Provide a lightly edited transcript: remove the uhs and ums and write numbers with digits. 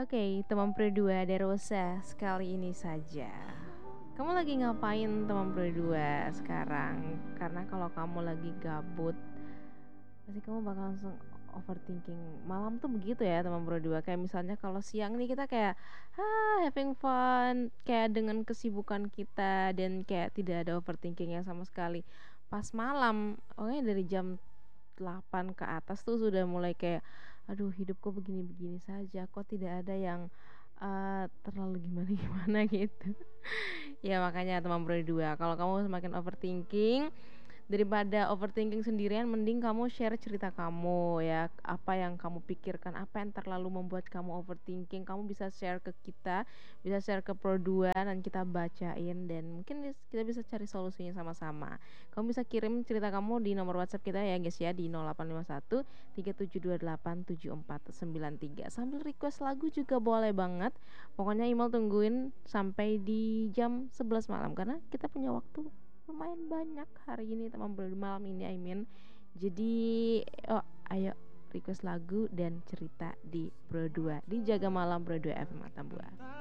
Oke, teman berdua Derosa sekali ini saja. Kamu lagi ngapain teman berdua sekarang? Karena kalau kamu lagi gabut, pasti kamu bakal langsung overthinking. Malam tuh begitu ya teman berdua. Kayak misalnya kalau siang nih kita kayak having fun, kayak dengan kesibukan kita dan kayak tidak ada overthinking yang sama sekali. Pas malam, pokoknya dari jam 8 ke atas tuh sudah mulai kayak aduh hidup kok begini-begini saja, kok tidak ada yang terlalu gimana-gimana gitu. Ya makanya teman berdua, kalau kamu semakin overthinking, daripada overthinking sendirian, mending kamu share cerita kamu ya, apa yang kamu pikirkan, apa yang terlalu membuat kamu overthinking, kamu bisa share ke kita, bisa share ke Pro 2 dan kita bacain dan mungkin kita bisa cari solusinya sama-sama. Kamu bisa kirim cerita kamu di nomor WhatsApp kita ya guys ya, di 0851 3728 7493. Sambil request lagu juga boleh banget. Pokoknya email tungguin sampai di jam 11 malam karena kita punya waktu lumayan banyak hari ini teman berdua, malam ini jadi oh ayo request lagu dan cerita di Pro 2 di Jaga Malam Pro 2 FM Atambua.